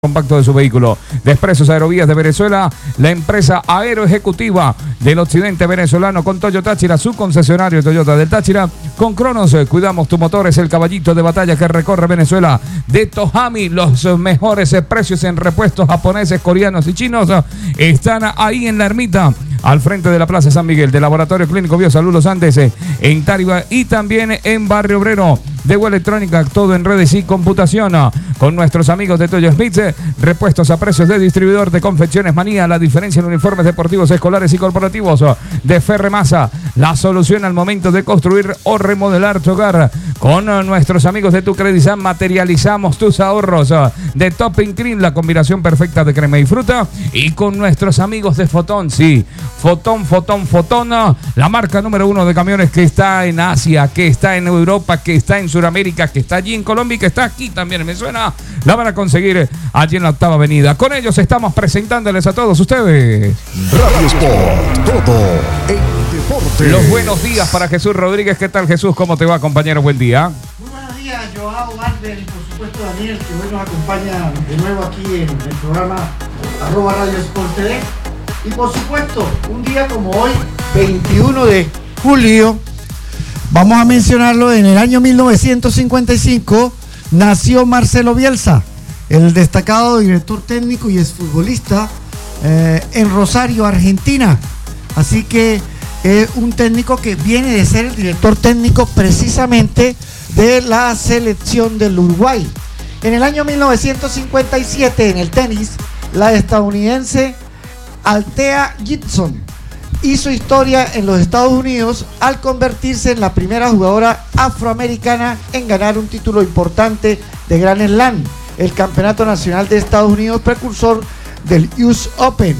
compacto de su vehículo. Desprecios Aerovías de Venezuela, la empresa aeroejecutiva del occidente venezolano con Toyo Táchira, su concesionario Toyota del Táchira. Con Cronos, cuidamos tu motor, es el caballito de batalla que recorre Venezuela. De Tohami, los mejores precios en repuestos japoneses, coreanos y chinos están ahí en la ermita, al frente de la Plaza San Miguel, de Laboratorio Clínico Biosalud Los Andes, en Tariba y también en Barrio Obrero. De Web Electrónica, todo en redes y computación, con nuestros amigos de Toyo Smith, repuestos a precios de distribuidor de Confecciones Manía, la diferencia en uniformes deportivos, escolares y corporativos. De Ferremasa, la solución al momento de construir o remodelar tu hogar. Con nuestros amigos de Tu Credisan, materializamos tus ahorros. De Topping Cream, la combinación perfecta de crema y fruta. Y con nuestros amigos de Fotón, sí, Fotón, la marca número 1 de camiones que está en Asia, que está en Europa, que está en Sudamérica, que está allí en Colombia y que está aquí también, me suena. La van a conseguir allí en la Octava Avenida. Con ellos estamos presentándoles a todos ustedes Radio Sport, todo en deporte. Los buenos días para Jesús Rodríguez. ¿Qué tal, Jesús? ¿Cómo te va, compañero? Buen día. Muy buenos días, Joao, Albert y por supuesto Daniel, que hoy nos acompaña de nuevo aquí en el programa @Radio Sport TV. Y por supuesto, un día como hoy, 21 de julio, vamos a mencionarlo, en el año 1955 nació Marcelo Bielsa, el destacado director técnico y exfutbolista en Rosario, Argentina. Así que es un técnico que viene de ser el director técnico precisamente de la selección del Uruguay. En el año 1957, en el tenis, la estadounidense Althea Gibson hizo historia en los Estados Unidos al convertirse en la primera jugadora afroamericana en ganar un título importante de Grand Slam, el Campeonato Nacional de Estados Unidos, precursor del US Open.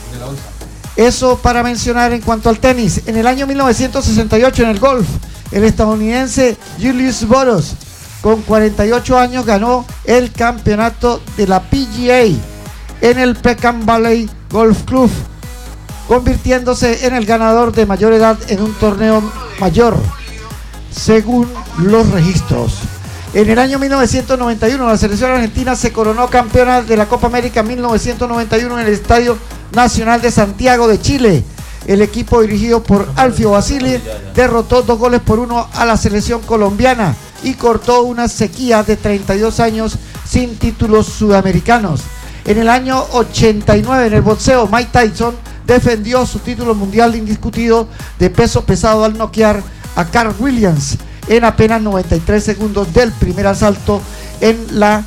Eso para mencionar en cuanto al tenis. En el año 1968 en el golf, el estadounidense Julius Boros, con 48 años, ganó el campeonato de la PGA en el Peckham Valley Golf Club, convirtiéndose en el ganador de mayor edad en un torneo mayor, según los registros. En el año 1991, la selección argentina se coronó campeona de la Copa América 1991 en el Estadio Nacional de Santiago de Chile. El equipo dirigido por Alfio Basile derrotó 2-1 a la selección colombiana y cortó una sequía de 32 años sin títulos sudamericanos. En el año 89, en el boxeo, Mike Tyson defendió su título mundial indiscutido de peso pesado al noquear a Carl Williams en apenas 93 segundos del primer asalto en la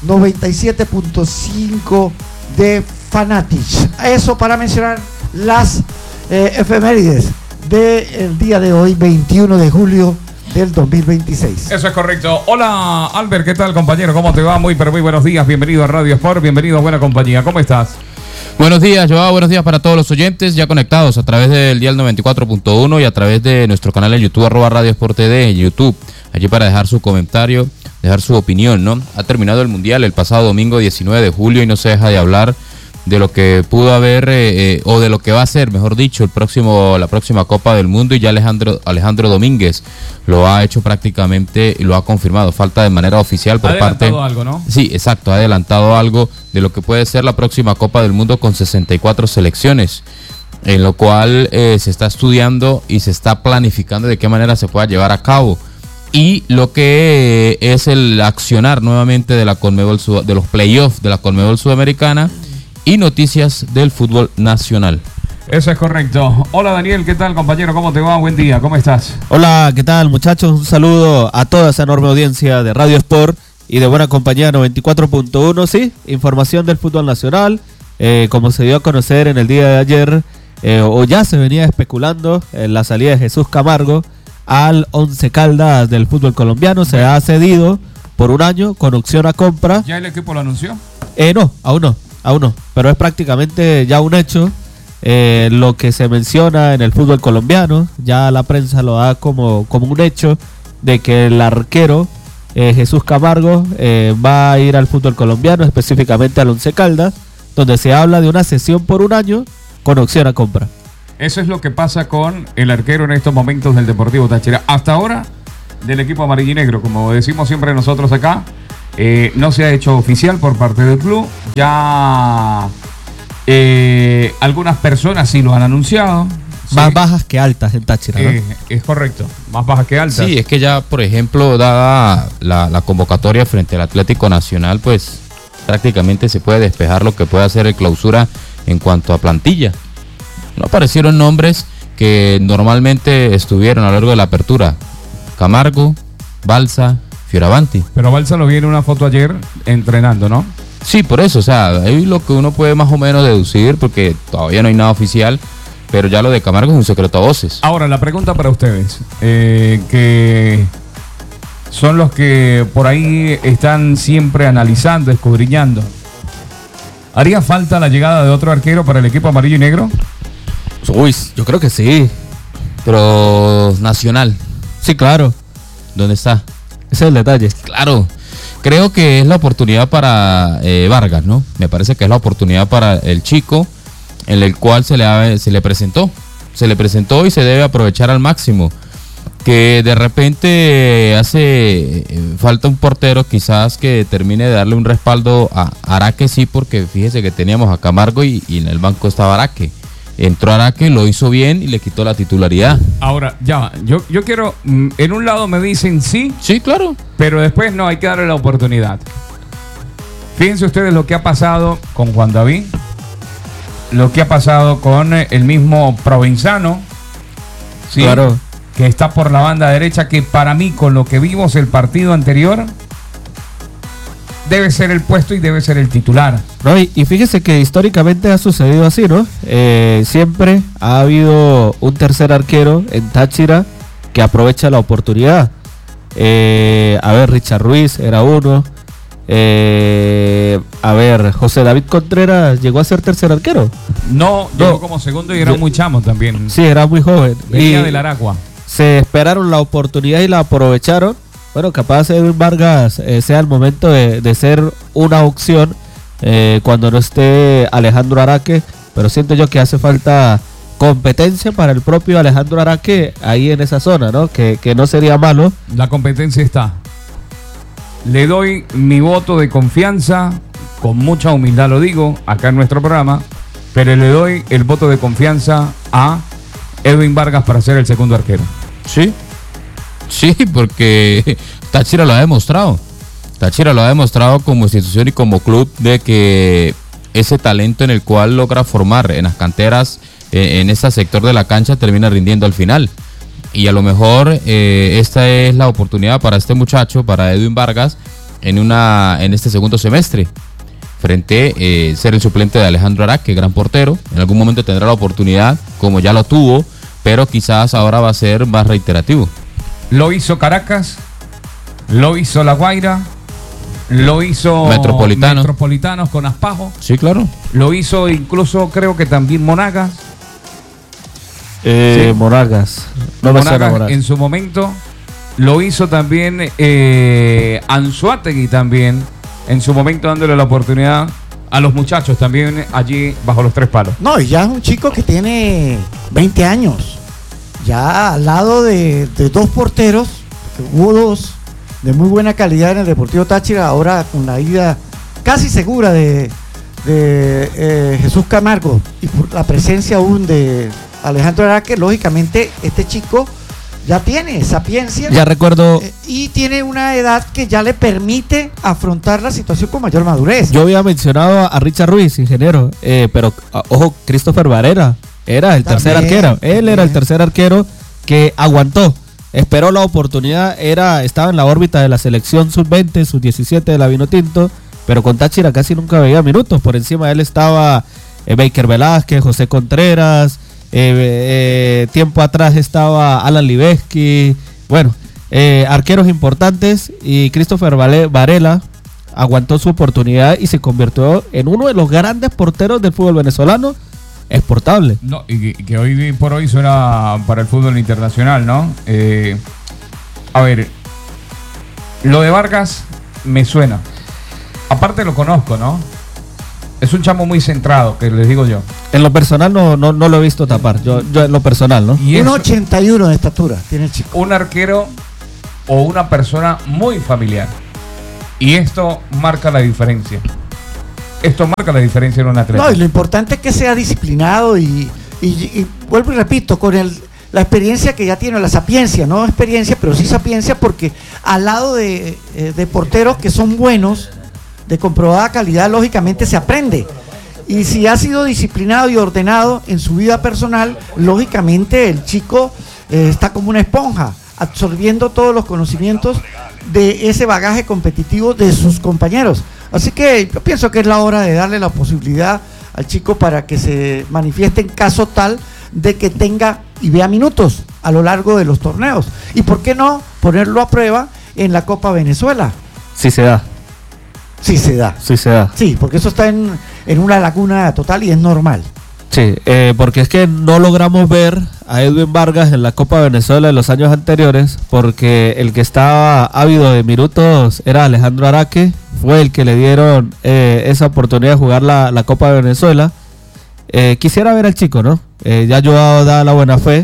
97.5 de Fanatics. Eso para mencionar las efemérides del día de hoy, 21 de julio del 2026. Eso es correcto. Hola, Albert, ¿qué tal, compañero? ¿Cómo te va? Muy buenos días. Bienvenido a Radio Sport, bienvenido a Buena Compañía. ¿Cómo estás? Buenos días, Joao. Buenos días para todos los oyentes ya conectados a través del dial 94.1 y a través de nuestro canal en YouTube, @Radio Sport TV en YouTube. Allí para dejar su comentario, dejar su opinión, ¿no? Ha terminado el Mundial el pasado domingo 19 de julio y no se deja de hablar de lo que pudo haber o de lo que va a ser, mejor dicho, la próxima Copa del Mundo, y ya Alejandro Domínguez lo ha hecho prácticamente y lo ha confirmado. Falta de manera oficial por parte. Ha adelantado algo, ¿no? Sí, exacto, ha adelantado algo de lo que puede ser la próxima Copa del Mundo con 64 selecciones, en lo cual se está estudiando y se está planificando de qué manera se pueda llevar a cabo. Y lo que es el accionar nuevamente de la Conmebol, de los playoffs de la Conmebol Sudamericana, y noticias del fútbol nacional. Eso es correcto. Hola, Daniel, ¿qué tal, compañero? ¿Cómo te va? Buen día, ¿cómo estás? Hola, ¿qué tal, muchachos? Un saludo a toda esa enorme audiencia de Radio Sport y de Buena Compañía 94.1. Sí, información del fútbol nacional, como se dio a conocer en el día de ayer, o ya se venía especulando en la salida de Jesús Camargo al Once Caldas del fútbol colombiano. Se ha cedido por un año con opción a compra. ¿Ya el equipo lo anunció? No, aún no, pero es prácticamente ya un hecho. Lo que se menciona en el fútbol colombiano, ya la prensa lo da como un hecho de que el arquero Jesús Camargo va a ir al fútbol colombiano, específicamente al Once Caldas, donde se habla de una cesión por un año con opción a compra. Eso es lo que pasa con el arquero en estos momentos del Deportivo Táchira. Hasta ahora, del equipo amarillo y negro, como decimos siempre nosotros acá, No se ha hecho oficial por parte del club. Ya algunas personas sí lo han anunciado. Más Sí. bajas que altas en Táchira, ¿no? Es correcto, más bajas que altas. Sí, es que ya, por ejemplo, dada la convocatoria frente al Atlético Nacional, pues prácticamente se puede despejar lo que puede hacer el Clausura en cuanto a plantilla. No aparecieron nombres que normalmente estuvieron a lo largo de la apertura. Camargo, Balsa, Fioravanti. Pero Balsa lo vi en una foto ayer entrenando, ¿no? Sí, por eso, o sea, ahí lo que uno puede más o menos deducir, porque todavía no hay nada oficial, pero ya lo de Camargo es un secreto a voces. Ahora, la pregunta para ustedes, que son los que por ahí están siempre analizando, escudriñando. ¿Haría falta la llegada de otro arquero para el equipo amarillo y negro? Uy, yo creo que sí. Pero Nacional, Sí, claro. ¿dónde está? Ese es el detalle. Claro, creo que es la oportunidad para Vargas, ¿no? Me parece que es la oportunidad para el chico en el cual se le presentó. Se le presentó y se debe aprovechar al máximo. Que de repente hace falta un portero quizás que termine de darle un respaldo a Araque, sí, porque fíjese que teníamos a Camargo y en el banco estaba Araque. Entró Araque, lo hizo bien y le quitó la titularidad. Ahora, ya, yo quiero, en un lado me dicen sí, Sí, claro. pero después no, hay que darle la oportunidad. Fíjense ustedes lo que ha pasado con Juan David, lo que ha pasado con el mismo Provenzano, ¿sí? Claro. Que está por la banda derecha, que para mí, con lo que vimos el partido anterior, debe ser el puesto y debe ser el titular. No, y fíjese que históricamente ha sucedido así, ¿no? Siempre ha habido un tercer arquero en Táchira que aprovecha la oportunidad. A ver, Richard Ruiz era uno. A ver, José David Contreras llegó a ser tercer arquero. No, llegó como segundo y era muy chamo también. Sí, era muy joven. Venía Y del Aragua. se esperaron la oportunidad y la aprovecharon. Bueno, capaz Edwin Vargas sea el momento de ser una opción cuando no esté Alejandro Araque, pero siento yo que hace falta competencia para el propio Alejandro Araque ahí en esa zona, ¿no? Que no sería malo. La competencia está. Le doy mi voto de confianza, con mucha humildad lo digo, acá en nuestro programa, pero le doy el voto de confianza a Edwin Vargas para ser el segundo arquero. Sí. Sí, porque Táchira lo ha demostrado. Táchira lo ha demostrado como institución y como club de que ese talento en el cual logra formar en las canteras, en ese sector de la cancha, termina rindiendo al final. Y a lo mejor esta es la oportunidad para este muchacho, para Edwin Vargas, en este segundo semestre, frente ser el suplente de Alejandro Araque, gran portero. En algún momento tendrá la oportunidad, como ya lo tuvo, pero quizás ahora va a ser más reiterativo. Lo hizo Caracas, lo hizo La Guaira, lo hizo Metropolitanos con Aspajo, Sí, claro. lo hizo incluso creo que también Monagas. Moragas. No me suena Monagas Moragas. en su momento. Lo hizo también Anzuategui también, en su momento dándole la oportunidad a los muchachos también allí bajo los tres palos. No, y ya es un chico que tiene 20 años. Ya al lado de dos porteros, que hubo dos de muy buena calidad en el Deportivo Táchira, ahora con la ida casi segura de Jesús Camargo y por la presencia aún de Alejandro Araque, lógicamente este chico ya tiene sapiencia. Ya recuerdo, Y tiene una edad que ya le permite afrontar la situación con mayor madurez. yo había mencionado a Richard Ruiz, ingeniero, pero ojo, Christopher Varela era el tercer También, arquero. Él era el también. tercer arquero que aguantó, esperó la oportunidad, estaba en la órbita de la selección sub-20, sub-17 de la Vinotinto, pero con Táchira casi nunca veía minutos. Por encima de él estaba Baker Velázquez, José Contreras, tiempo atrás estaba Alan Libeski, bueno, arqueros importantes, y Christopher Varela aguantó su oportunidad y se convirtió en uno de los grandes porteros del fútbol venezolano exportable. No, y que hoy por hoy suena para el fútbol internacional, ¿no? A ver, lo de Vargas me suena. Aparte lo conozco, ¿no? Es un chamo muy centrado, que les digo yo. En lo personal no lo he visto tapar, yo en lo personal, ¿no? Y es 1,81 de estatura tiene el chico. un arquero o una persona muy familiar. Y esto marca la diferencia. Esto marca la diferencia en un atleta. No, y lo importante es que sea disciplinado y vuelvo y repito, con la experiencia que ya tiene, la sapiencia, no experiencia, pero sí sapiencia, porque al lado de porteros que son buenos, de comprobada calidad, lógicamente se aprende. Y si ha sido disciplinado y ordenado en su vida personal, lógicamente el chico está como una esponja, absorbiendo todos los conocimientos de ese bagaje competitivo de sus compañeros. Así que yo pienso que es la hora de darle la posibilidad al chico para que se manifieste en caso tal de que tenga y vea minutos a lo largo de los torneos. Y por qué no ponerlo a prueba en la Copa Venezuela. Sí se da. Sí se da. Sí se da. Sí, porque eso está en una laguna total y es normal. Sí, porque es que no logramos ver a Edwin Vargas en la Copa Venezuela de los años anteriores, porque el que estaba ávido de minutos era Alejandro Araque, fue el que le dieron esa oportunidad de jugar la Copa de Venezuela. Quisiera ver al chico, ¿no? Ya Joao da la buena fe,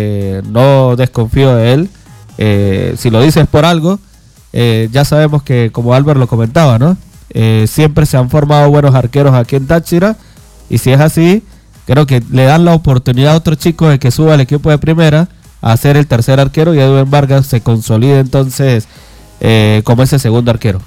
no desconfío de él. Si lo dices por algo, ya sabemos que, como Álvaro lo comentaba, ¿no? Siempre se han formado buenos arqueros aquí en Táchira, y si es así, creo que le dan la oportunidad a otro chico de que suba al equipo de primera a ser el tercer arquero, y Edwin Vargas se consolida entonces como ese segundo arquero.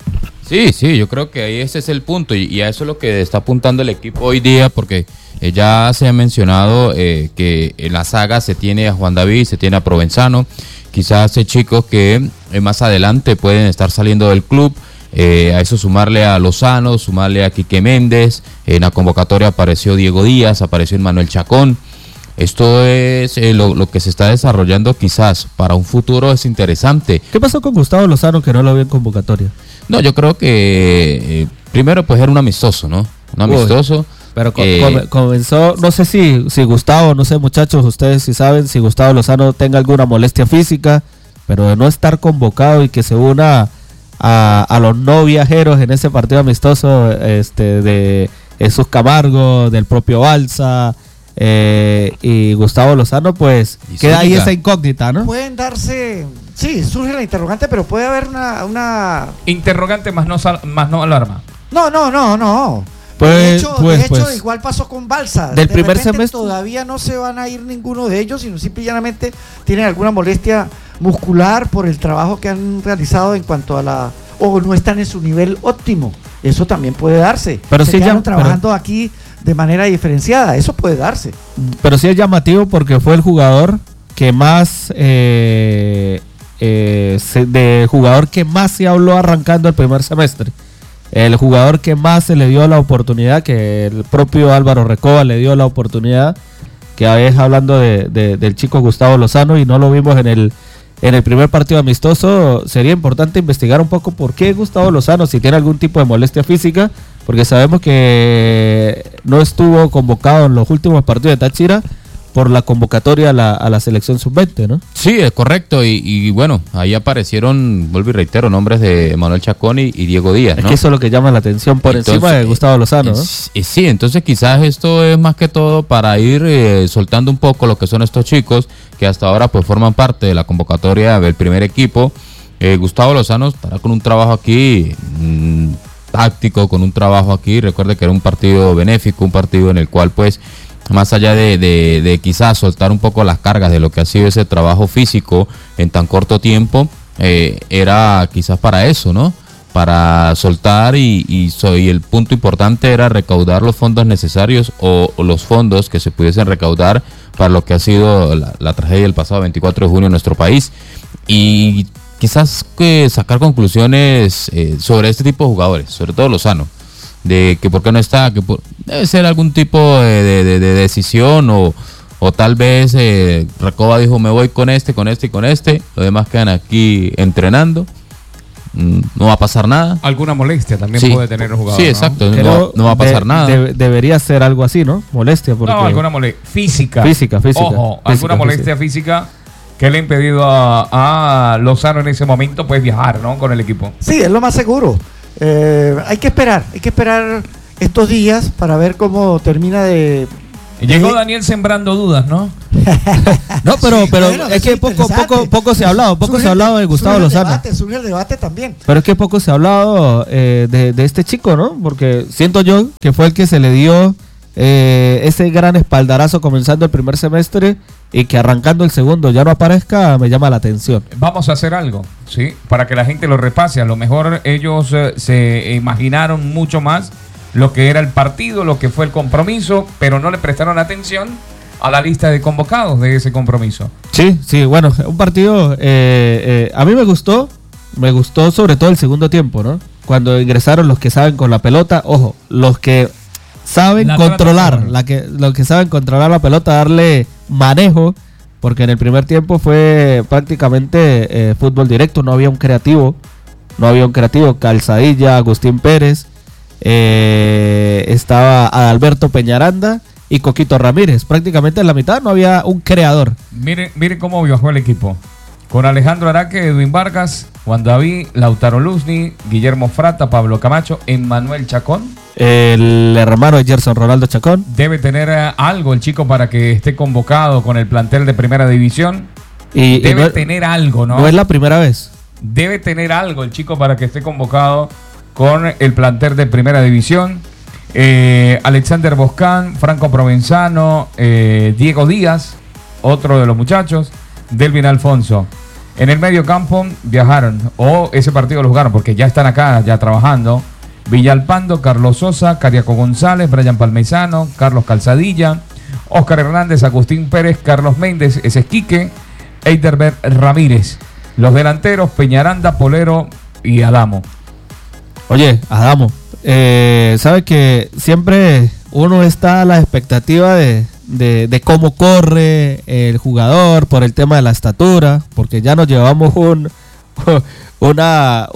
Sí, yo creo que ahí ese es el punto, y a eso es lo que está apuntando el equipo hoy día, porque ya se ha mencionado que en la saga se tiene a Juan David, se tiene a Provenzano, quizás chicos que más adelante pueden estar saliendo del club. A eso sumarle a Lozano, sumarle a Quique Méndez. En la convocatoria apareció Diego Díaz, apareció Manuel Chacón. Esto es lo que se está desarrollando, quizás para un futuro es interesante. ¿Qué pasó con Gustavo Lozano que no lo vio en convocatoria? No, yo creo que primero pues era un amistoso, ¿no? Un amistoso. Pero comenzó, no sé si Gustavo, no sé muchachos, ustedes si saben si Gustavo Lozano tenga alguna molestia física, pero de no estar convocado y que se una a los no viajeros en ese partido amistoso de Jesús Camargo, del propio Balsa y Gustavo Lozano, pues queda ahí esa incógnita, ¿no? Pueden darse, sí, surge la interrogante, pero puede haber una... Interrogante más no alarma. No. De hecho, igual pasó con Balsa. Del primer semestre todavía no se van a ir ninguno de ellos, sino simplemente tienen alguna molestia muscular por el trabajo que han realizado en cuanto a o no están en su nivel óptimo. Eso también puede darse. Pero se quedaron trabajando aquí de manera diferenciada. Eso puede darse. Pero sí es llamativo porque fue el jugador que más jugador que más se habló arrancando el primer semestre. El jugador que más se le dio la oportunidad, que el propio Álvaro Recoba le dio la oportunidad, que es hablando del chico Gustavo Lozano, y no lo vimos en el primer partido amistoso. Sería importante investigar un poco por qué Gustavo Lozano, si tiene algún tipo de molestia física, porque sabemos que no estuvo convocado en los últimos partidos de Táchira por la convocatoria a la selección sub-20, ¿no? Sí, es correcto, y bueno, ahí aparecieron, vuelvo y reitero, nombres de Manuel Chacón y Diego Díaz, ¿no? Es que eso es lo que llama la atención por encima de Gustavo Lozano, ¿no? Sí, entonces quizás esto es más que todo para ir soltando un poco lo que son estos chicos que hasta ahora pues forman parte de la convocatoria del primer equipo. Gustavo Lozano estará con un trabajo aquí táctico, con un trabajo aquí, recuerde que era un partido benéfico, un partido en el cual pues más allá de quizás soltar un poco las cargas de lo que ha sido ese trabajo físico en tan corto tiempo, era quizás para eso, ¿no? Para soltar y el punto importante era recaudar los fondos necesarios o los fondos que se pudiesen recaudar para lo que ha sido la tragedia del pasado 24 de junio en nuestro país, y quizás sacar conclusiones sobre este tipo de jugadores, sobre todo Lozano, de que por qué no está, que debe ser algún tipo de decisión o tal vez Recoba dijo me voy con este, los demás quedan aquí entrenando, no va a pasar nada. Alguna molestia también puede tener el jugador. Sí, exacto, no va a pasar nada. Debería ser algo así, ¿no? Molestia. Porque... No, alguna molestia física. Ojo, alguna molestia física que le ha impedido a Lozano en ese momento pues viajar, ¿no? Con el equipo. Sí, es lo más seguro. Hay que esperar estos días para ver cómo termina de... Llegó Daniel sembrando dudas, ¿no? No, pero Bueno, es que poco se ha hablado, de Gustavo Lozano. Surge el debate también. Pero es que poco se ha hablado de este chico, ¿no? Porque siento yo que fue el que se le dio ese gran espaldarazo comenzando el primer semestre y que arrancando el segundo ya no aparezca, me llama la atención. Vamos a hacer algo, ¿sí? Para que la gente lo repase. A lo mejor ellos se imaginaron mucho más lo que era el partido, lo que fue el compromiso, pero no le prestaron atención a la lista de convocados de ese compromiso. Sí, bueno, un partido, a mí me gustó sobre todo el segundo tiempo, ¿no? Cuando ingresaron los que saben con la pelota, ojo, los que saben controlar, los que saben controlar la pelota, darle manejo, porque en el primer tiempo fue prácticamente fútbol directo, no había un creativo, Calzadilla, Agustín Pérez, estaba Adalberto Peñaranda y Coquito Ramírez. Prácticamente en la mitad no había un creador. Miren cómo viajó el equipo. Con Alejandro Araque, Edwin Vargas, Juan David, Lautaro Luzni, Guillermo Frata, Pablo Camacho, Emmanuel Chacón. El hermano de Gerson Ronaldo Chacón. Debe tener algo el chico para que esté convocado con el plantel de primera división. Debe tener algo, ¿no? No es la primera vez. Debe tener algo el chico para que esté convocado con el plantel de primera división. Alexander Boscán, Franco Provenzano, Diego Díaz, otro de los muchachos, Delvin Alfonso. En el medio campo viajaron, o ese partido lo jugaron porque ya están acá, ya trabajando. Villalpando, Carlos Sosa, Cariaco González, Brian Palmeizano, Carlos Calzadilla, Oscar Hernández, Agustín Pérez, Carlos Méndez, ese es Quique, Eiderberg Ramírez. Los delanteros, Peñaranda, Polero y Adamo. Oye, Adamo, sabe que siempre uno está a la expectativa de cómo corre el jugador por el tema de la estatura, porque ya nos llevamos una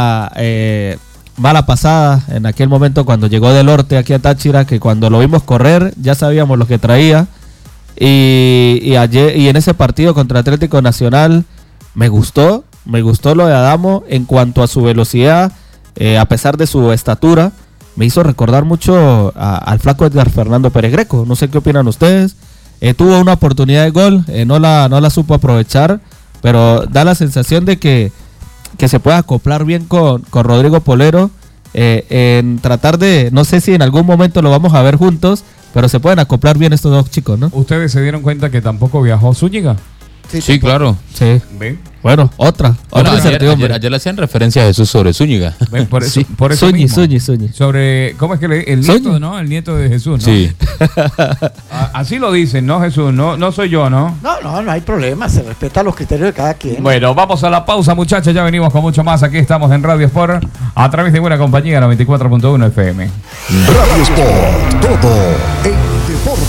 mala pasada en aquel momento cuando llegó del norte aquí a Táchira, que cuando lo vimos correr ya sabíamos lo que traía, y en ese partido contra Atlético Nacional me gustó lo de Adamo en cuanto a su velocidad, a pesar de su estatura. Me hizo recordar mucho al flaco Edgar Fernando Pérez Greco. No sé qué opinan ustedes. Tuvo una oportunidad de gol, no la supo aprovechar, pero da la sensación de que se puede acoplar bien con Rodrigo Polero, en tratar de, no sé si en algún momento lo vamos a ver juntos, pero se pueden acoplar bien estos dos chicos, ¿no? ¿Ustedes se dieron cuenta que tampoco viajó Zúñiga? Sí, claro. Sí. ¿Ven? Bueno, otra ayer le hacían referencia a Jesús sobre Zúñiga. ¿Ven? Por eso, Sí. por eso mismo. Zúñi. Sobre, ¿cómo es que el nieto, Zúñi. ¿no? El nieto de Jesús, ¿no? Sí. Así lo dicen, ¿no, Jesús? No soy yo, ¿no? No hay problema, se respeta los criterios de cada quien. Bueno, vamos a la pausa, muchachos. Ya venimos con mucho más. Aquí estamos en Radio Sport a través de Buena Compañía 94.1 FM. Radio Sport, todo en